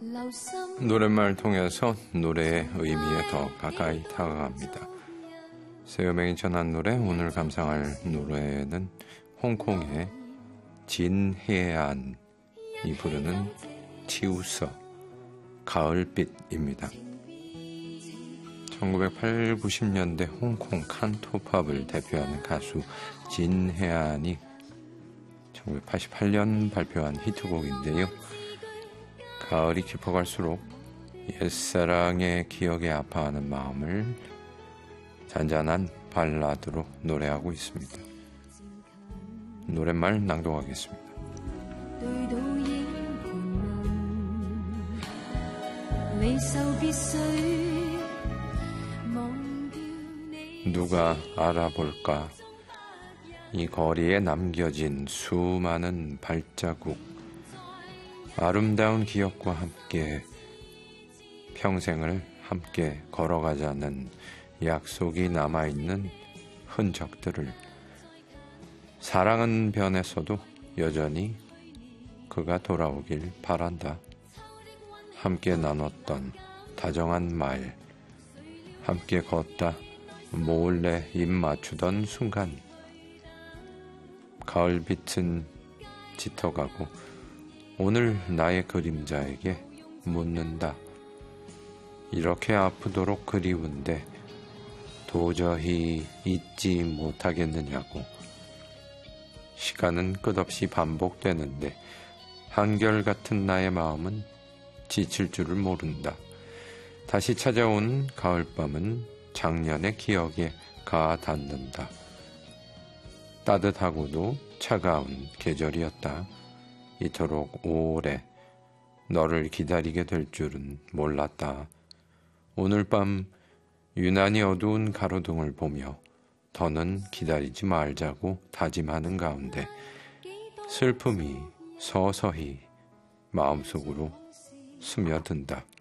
노랫말을 통해서 노래의 의미에 더 가까이 다가갑니다. 세요맹이 전한 노래, 오늘 감상할 노래는 홍콩의 진해안이 부르는 치우서 가을빛입니다. 1980, 90년대 홍콩 칸토팝을 대표하는 가수 진해안이 1988년 발표한 히트곡인데요. 가을이 깊어갈수록 옛사랑의 기억에 아파하는 마음을 잔잔한 발라드로 노래하고 있습니다. 노랫말 낭독하겠습니다. 누가 알아볼까? 이 거리에 남겨진 수많은 발자국, 아름다운 기억과 함께 평생을 함께 걸어가자는 약속이 남아있는 흔적들을, 사랑은 변했어도 여전히 그가 돌아오길 바란다. 함께 나눴던 다정한 말, 함께 걷다 몰래 입 맞추던 순간, 가을빛은 짙어가고 오늘 나의 그림자에게 묻는다. 이렇게 아프도록 그리운데 도저히 잊지 못하겠느냐고. 시간은 끝없이 반복되는데 한결같은 나의 마음은 지칠 줄을 모른다. 다시 찾아온 가을밤은 작년의 기억에 가닿는다. 따뜻하고도 차가운 계절이었다. 이토록 오래 너를 기다리게 될 줄은 몰랐다. 오늘 밤 유난히 어두운 가로등을 보며 더는 기다리지 말자고 다짐하는 가운데 슬픔이 서서히 마음속으로 스며든다.